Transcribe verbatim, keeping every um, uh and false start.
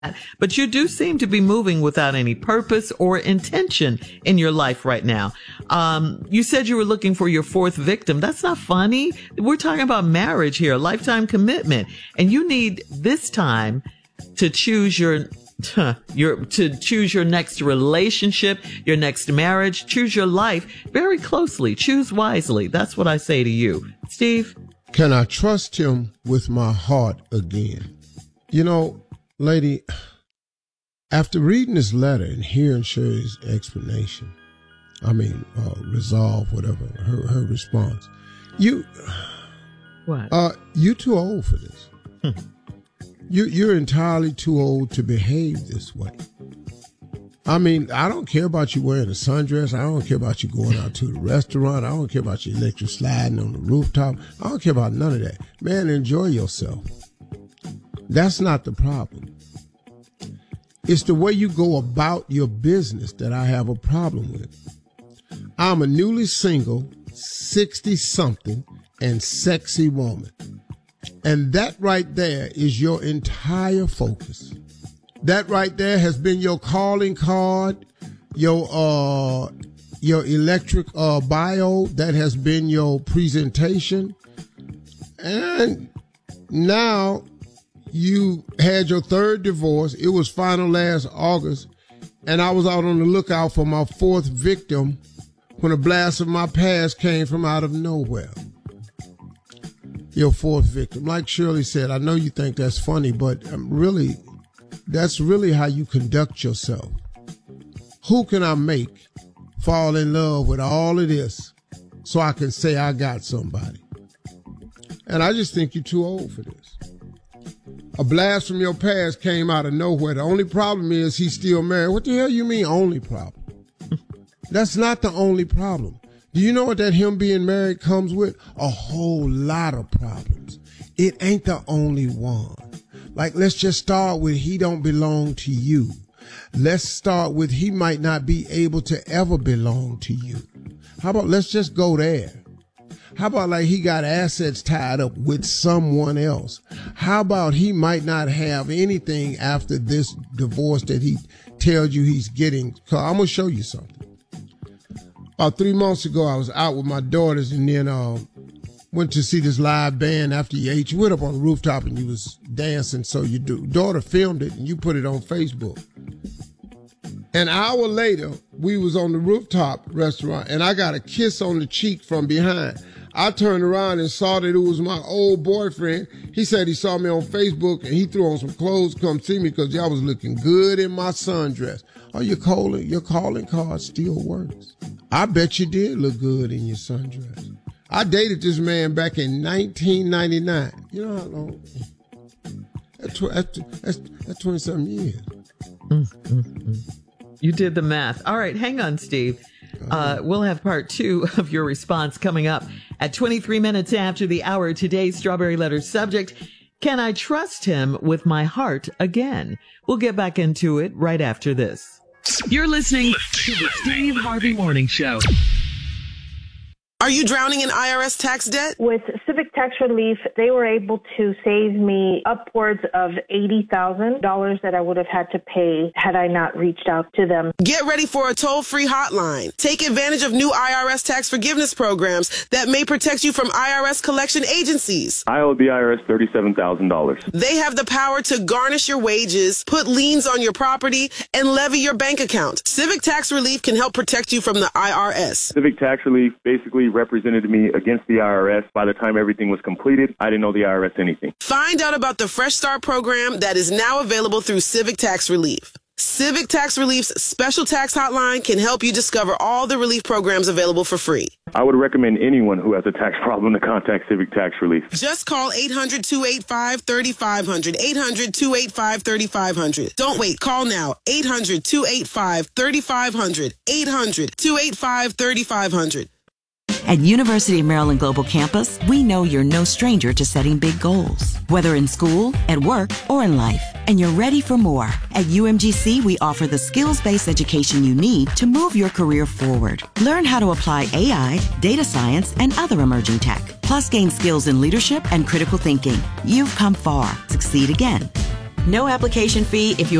But you do seem to be moving without any purpose or intention in your life right now. Um, you said you were looking for your fourth victim. That's not funny. We're talking about marriage here, a lifetime commitment. And you need this time to choose your, your, to choose your next relationship, your next marriage, choose your life very closely. Choose wisely. That's what I say to you. Steve? Can I trust him with my heart again? You know, lady, after reading this letter and hearing Sherry's explanation, I mean, uh, resolve, whatever, her, her response, you, what? Uh, you're too old for this. Hmm. You, you're entirely too old to behave this way. I mean, I don't care about you wearing a sundress. I don't care about you going out to the restaurant. I don't care about you electric sliding on the rooftop. I don't care about none of that. Man, enjoy yourself. That's not the problem. It's the way you go about your business that I have a problem with. I'm a newly single, sixty-something, and sexy woman. And that right there is your entire focus. That right there has been your calling card, your uh, your electric uh, bio. That has been your presentation. And now you had your third divorce. It was final last August. And I was out on the lookout for my fourth victim when a blast of my past came from out of nowhere. Your fourth victim. Like Shirley said, I know you think that's funny, but um, really, that's really how you conduct yourself. Who can I make fall in love with all of this so I can say I got somebody? And I just think you're too old for this. A blast from your past came out of nowhere. The only problem is he's still married. What the hell you mean only problem? That's not the only problem. Do you know what that him being married comes with? A whole lot of problems. It ain't the only one. Like, let's just start with he don't belong to you. Let's start with he might not be able to ever belong to you. How about let's just go there? How about like he got assets tied up with someone else? How about he might not have anything after this divorce that he tells you he's getting? Cause I'm going to show you something. About three months ago, I was out with my daughters and then uh, went to see this live band after you ate. You went up on the rooftop and you was dancing. So your daughter filmed it and you put it on Facebook. An hour later, we was on the rooftop restaurant and I got a kiss on the cheek from behind. I turned around and saw that it was my old boyfriend. He said he saw me on Facebook and he threw on some clothes to come see me because y'all was looking good in my sundress. Oh, your calling, your calling card still works. I bet you did look good in your sundress. I dated this man back in nineteen ninety-nine. You know how long? That's, that's, that's, that's twenty-something years. Mm-hmm. You did the math. All right, hang on, Steve. Uh, we'll have part two of your response coming up at twenty-three minutes after the hour. Today's Strawberry Letter subject, can I trust him with my heart again? We'll get back into it right after this. You're listening to the Steve Harvey Morning Show. Are you drowning in I R S tax debt? With Civic Tax Relief, they were able to save me upwards of eighty thousand dollars that I would have had to pay had I not reached out to them. Get ready for a toll-free hotline. Take advantage of new I R S tax forgiveness programs that may protect you from I R S collection agencies. I owe the I R S thirty-seven thousand dollars. They have the power to garnish your wages, put liens on your property, and levy your bank account. Civic Tax Relief can help protect you from the I R S. Civic Tax Relief basically represented me against the I R S. By the time everything was completed, I didn't owe the I R S anything. Find out about the Fresh Start program that is now available through Civic Tax Relief. Civic Tax Relief's special tax hotline can help you discover all the relief programs available for free. I would recommend anyone who has a tax problem to contact Civic Tax Relief. Just call eight hundred, two eight five, three five zero zero, eight hundred, two eight five, three five zero zero. Don't wait. Call now. eight hundred, two eight five, three five zero zero, eight hundred, two eight five, three five zero zero. At University of Maryland Global Campus, we know you're no stranger to setting big goals, whether in school, at work, or in life, and you're ready for more. At U M G C, we offer the skills-based education you need to move your career forward. Learn how to apply A I, data science, and other emerging tech, plus gain skills in leadership and critical thinking. You've come far. Succeed again. No application fee if you